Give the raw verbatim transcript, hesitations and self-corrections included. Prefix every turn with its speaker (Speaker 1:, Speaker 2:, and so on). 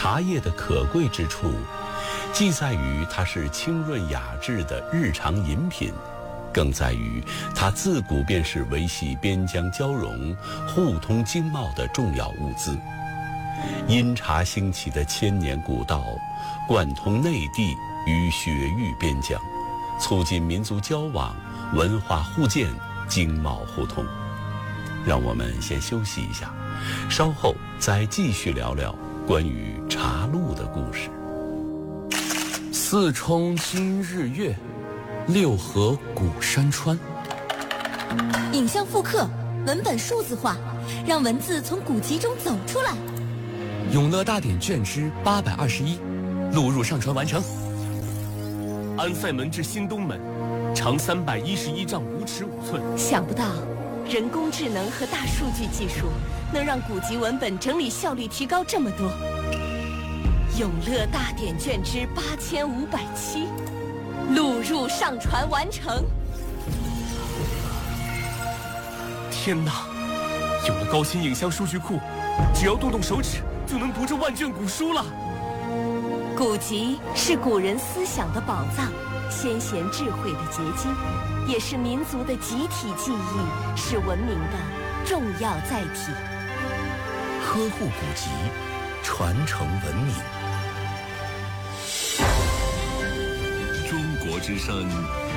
Speaker 1: 茶叶的可贵之处，既在于它是清润雅致的日常饮品，更在于它自古便是维系边疆交融、互通经贸的重要物资。因茶兴起的千年古道，贯通内地与雪域边疆，促进民族交往、文化互鉴、经贸互通。让我们先休息一下，稍后再继续聊聊关于茶路的故事。
Speaker 2: 四冲今日月，六合古山川。
Speaker 3: 影像复刻，文本数字化，让文字从古籍中走出来。
Speaker 2: 永乐大典卷之八百二十一，录入上传完成。安塞门至新东门，长三百一十一丈五尺五寸。
Speaker 3: 想不到，人工智能和大数据技术能让古籍文本整理效率提高这么多。永乐大典卷之八千五百七，录入上传完成。
Speaker 2: 天哪！有了高清影像数据库，只要动动手指就能读这万卷古书了。
Speaker 3: 古籍是古人思想的宝藏，先贤智慧的结晶，也是民族的集体记忆，是文明的重要载体。
Speaker 4: 呵护古籍，传承文明。
Speaker 5: 中国之声